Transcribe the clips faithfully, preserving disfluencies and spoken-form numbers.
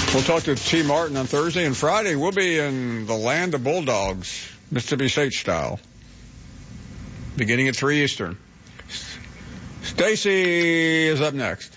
We'll talk to T. Martin on Thursday, and Friday we'll be in the land of Bulldogs, Mississippi State style, beginning at three Eastern. Stacy is up next.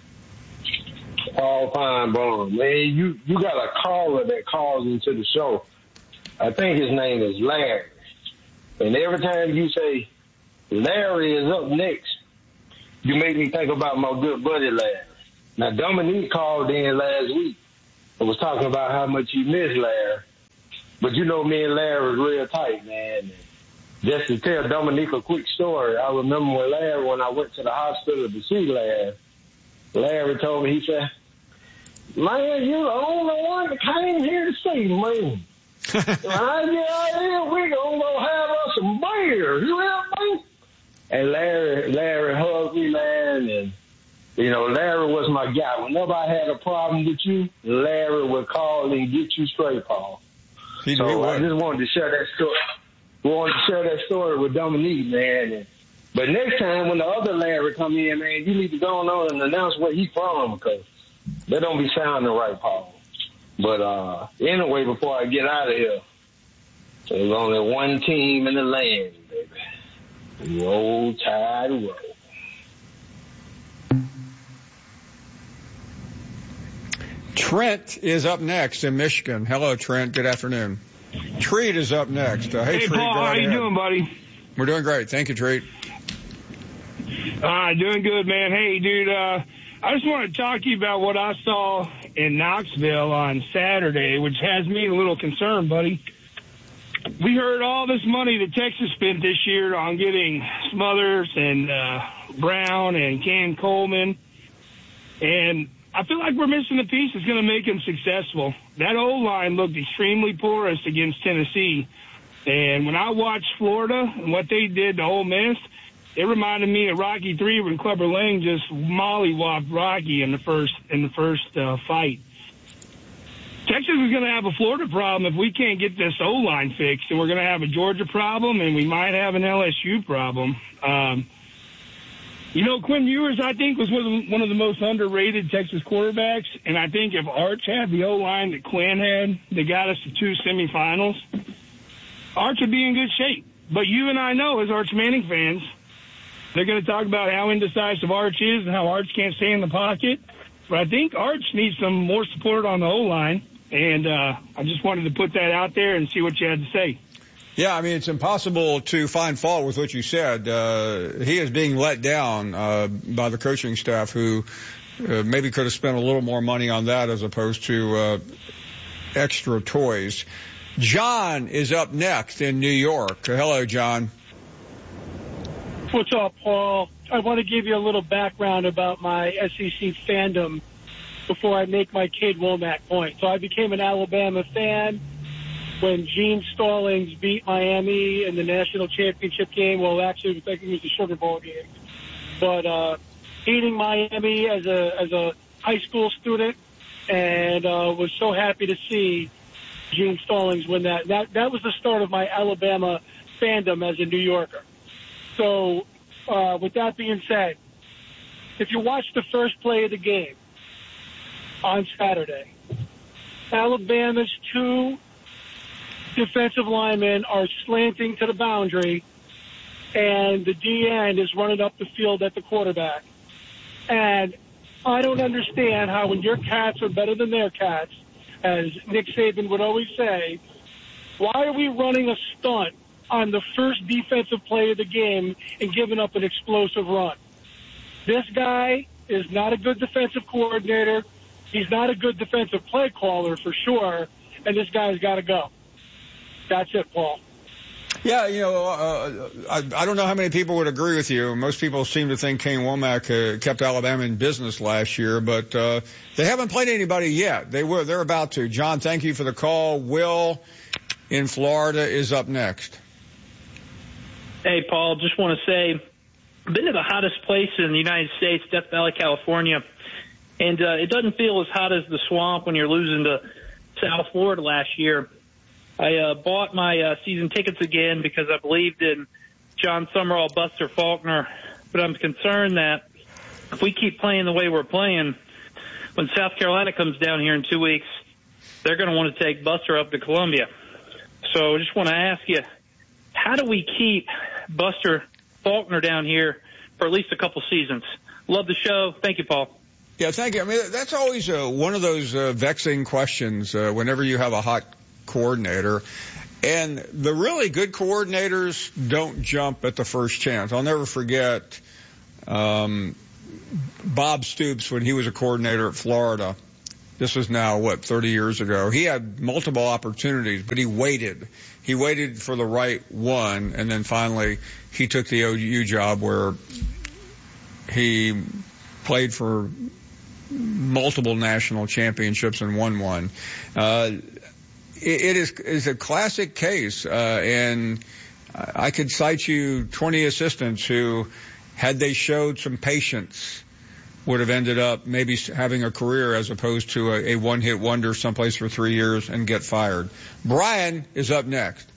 All fine, bro. Man, you, you got a caller that calls into the show. I think his name is Larry. And every time you say Larry is up next, you make me think about my good buddy Larry. Now, Dominique called in last week and was talking about how much he missed Larry. But you know me and Larry was real tight, man. Just to tell Dominique a quick story, I remember when Larry, when I went to the hospital to see Larry, Larry told me, he said, man, you're the only one that came here to see me. When I get out here, we're going to go have us some beers. You hear me? And Larry, Larry hugged me, man, and you know, Larry was my guy. Whenever I had a problem with you, Larry would call and get you straight, Paul. He so I just wanted to share that story. Wanted to share that story with Dominique, man. And, but next time when the other Larry come in, man, you need to go on and announce where he's from because they don't be sounding right, Paul. But uh, anyway, before I get out of here, there's only one team in the land, baby. Roll Tide roll. Trent is up next in Michigan. Hello, Trent. Good afternoon. Treat is up next. Uh, hey, hey Treat, Paul, how you doing, buddy? We're doing great. Thank you, Treat. Uh, doing good, man. Hey, dude, uh, I just want to talk to you about what I saw in Knoxville on Saturday, which has me a little concerned, buddy. We heard all this money that Texas spent this year on getting Smothers and uh, Brown and Cam Coleman, and I feel like we're missing a piece that's going to make him successful. That O-line looked extremely porous against Tennessee. And when I watched Florida and what they did to Ole Miss, it reminded me of Rocky three when Clubber Lang just mollywopped Rocky in the first in the first uh, fight. Texas is going to have a Florida problem if we can't get this O-line fixed, and we're going to have a Georgia problem, and we might have an L S U problem. Um, You know, Quinn Ewers, I think, was one of, the, one of the most underrated Texas quarterbacks, and I think if Arch had the O-line that Quinn had, that got us to two semifinals, Arch would be in good shape. But you and I know, as Arch Manning fans, they're going to talk about how indecisive Arch is and how Arch can't stay in the pocket. But I think Arch needs some more support on the O-line, and uh, I just wanted to put that out there and see what you had to say. Yeah, I mean, it's impossible to find fault with what you said. Uh, he is being let down uh, by the coaching staff who uh, maybe could have spent a little more money on that as opposed to uh, extra toys. John is up next in New York. Hello, John. What's up, Paul? I want to give you a little background about my S E C fandom before I make my Cade Womack point. So I became an Alabama fan when Gene Stallings beat Miami in the national championship game. Well, actually, I think it was the Sugar Bowl game. But uh, beating Miami as a as a high school student, and uh, was so happy to see Gene Stallings win that. That that was the start of my Alabama fandom as a New Yorker. So, uh, with that being said, if you watch the first play of the game on Saturday, Alabama's two defensive linemen are slanting to the boundary, and the D end is running up the field at the quarterback. And I don't understand how when your cats are better than their cats, as Nick Saban would always say, why are we running a stunt on the first defensive play of the game and giving up an explosive run? This guy is not a good defensive coordinator. He's not a good defensive play caller for sure, and this guy's got to go. That's it, Paul. Yeah, you know, uh, I, I don't know how many people would agree with you. Most people seem to think Kane Womack uh, kept Alabama in business last year, but uh, they haven't played anybody yet. They were, they're about to. John, thank you for the call. Will in Florida is up next. Hey, Paul, just want to say, I've been to the hottest place in the United States, Death Valley, California, and uh, it doesn't feel as hot as the swamp when you're losing to South Florida last year. I uh, bought my uh, season tickets again because I believed in John Summerall, Buster Faulkner, but I'm concerned that if we keep playing the way we're playing, when South Carolina comes down here in two weeks, they're going to want to take Buster up to Columbia. So I just want to ask you, how do we keep Buster Faulkner down here for at least a couple seasons? Love the show. Thank you, Paul. Yeah, thank you. I mean, that's always uh, one of those uh, vexing questions uh, whenever you have a hot coordinator. And the really good coordinators don't jump at the first chance. I'll never forget um, Bob Stoops when he was a coordinator at Florida. This was now, what, thirty years ago. He had multiple opportunities, but he waited. He waited for the right one, and then finally he took the O U job where he played for multiple national championships and won one. Uh, it, it is, is a classic case, uh, and I could cite you twenty assistants who, had they showed some patience, would have ended up maybe having a career as opposed to a, a one-hit wonder someplace for three years and get fired. Brian is up next.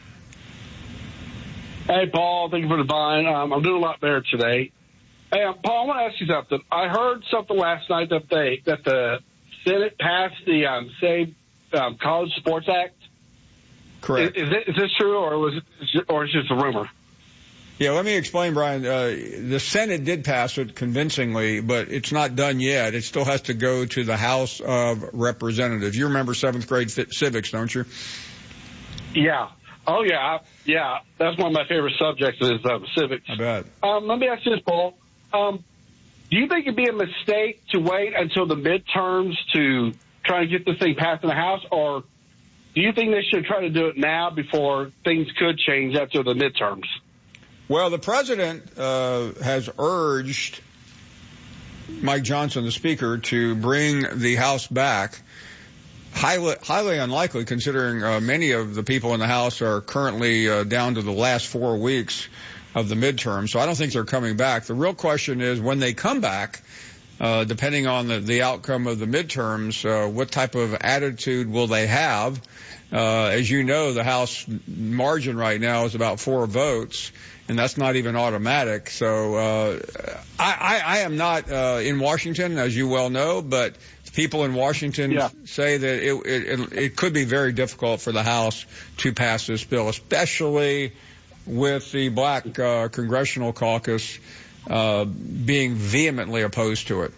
Hey, Paul. Thank you for the vine. Um, I'm doing a lot better today. Hey, um, Paul, I want to ask you something. I heard something last night that they that the Senate passed the um, Save um, College Sports Act. Correct. Is, is, it, is this true, or was it, or is it just a rumor? Yeah, let me explain, Brian. Uh, the Senate did pass it convincingly, but it's not done yet. It still has to go to the House of Representatives. You remember seventh grade civics, don't you? Yeah. Oh, yeah. Yeah. That's one of my favorite subjects is uh, civics. I bet. Um, let me ask you this, Paul. Um, do you think it'd be a mistake to wait until the midterms to try and get this thing passed in the House, or do you think they should try to do it now before things could change after the midterms? Well, the president uh, has urged Mike Johnson, the speaker, to bring the House back. Highly, highly unlikely, considering uh, many of the people in the House are currently uh, down to the last four weeks of the midterm. So I don't think they're coming back. The real question is when they come back, uh, depending on the, the outcome of the midterms, uh, what type of attitude will they have? Uh, as you know, the House margin right now is about four votes, and that's not even automatic. So uh, I, I, I am not uh, in Washington, as you well know, but people in Washington yeah. say that it, it, it could be very difficult for the House to pass this bill, especially with the black uh, congressional caucus uh, being vehemently opposed to it.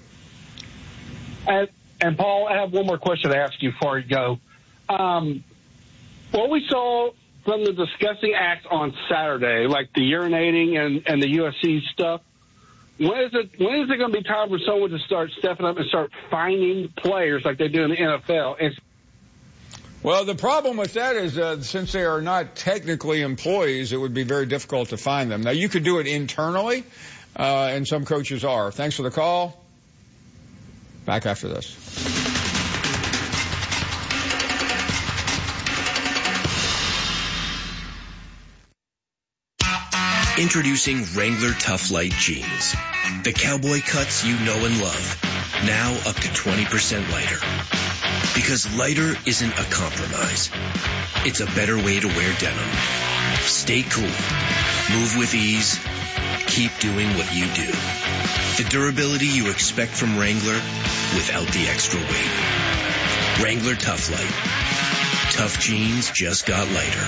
And, and, Paul, I have one more question to ask you before you go. Um, what we saw from the discussing act on Saturday, like the urinating and, and the U S C stuff, when is it when is it going to be time for someone to start stepping up and start finding players like they do in the N F L? And well, the problem with that is uh, since they are not technically employees, it would be very difficult to find them. Now, you could do it internally, uh, and some coaches are. Thanks for the call. Back after this. Introducing Wrangler Tough Light Jeans. The cowboy cuts you know and love. Now up to twenty percent lighter. Because lighter isn't a compromise. It's a better way to wear denim. Stay cool. Move with ease. Keep doing what you do. The durability you expect from Wrangler without the extra weight. Wrangler Tough Light. Tough jeans just got lighter.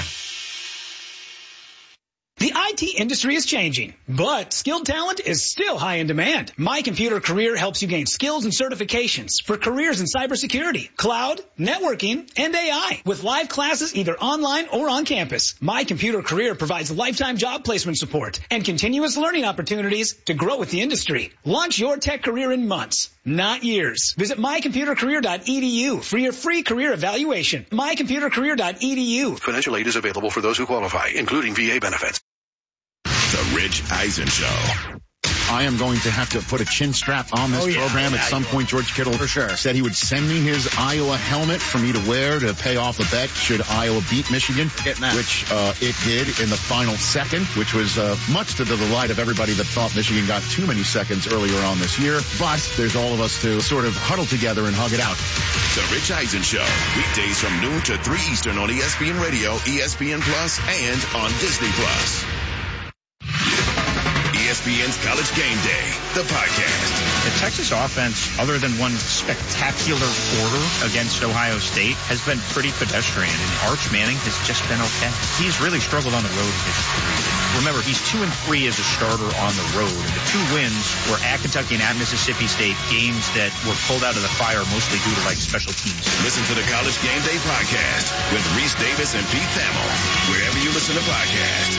The I T industry is changing, but skilled talent is still high in demand. My Computer Career helps you gain skills and certifications for careers in cybersecurity, cloud, networking, and A I with live classes either online or on campus. My Computer Career provides lifetime job placement support and continuous learning opportunities to grow with the industry. Launch your tech career in months, not years. Visit my computer career dot e d u for your free career evaluation. my computer career dot e d u. Financial aid is available for those who qualify, including V A benefits. The Rich Eisen Show. I am going to have to put a chin strap on this oh, yeah. program yeah, at some point. George Kittle for sure. said he would send me his Iowa helmet for me to wear to pay off a bet should Iowa beat Michigan, which uh, it did in the final second, which was uh, much to the delight of everybody that thought Michigan got too many seconds earlier on this year. But there's all of us to sort of huddle together and hug it out. The Rich Eisen Show, weekdays from noon to three Eastern on E S P N E S P N Plus, and on Disney Plus. E S P N's College Game Day, the podcast. The Texas offense, other than one spectacular quarter against Ohio State, has been pretty pedestrian, and Arch Manning has just been okay. He's really struggled on the road in his career. Remember, he's two and three as a starter on the road. And the two wins were at Kentucky and at Mississippi State, games that were pulled out of the fire mostly due to like special teams. Listen to the College Game Day podcast with Reese Davis and Pete Thamel, wherever you listen to podcasts.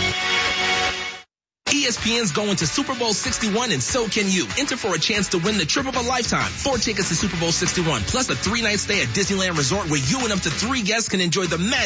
E S P N's going to Super Bowl sixty-one, and so can you. Enter for a chance to win the trip of a lifetime. Four tickets to Super Bowl sixty-one, plus a three-night stay at Disneyland Resort where you and up to three guests can enjoy the magic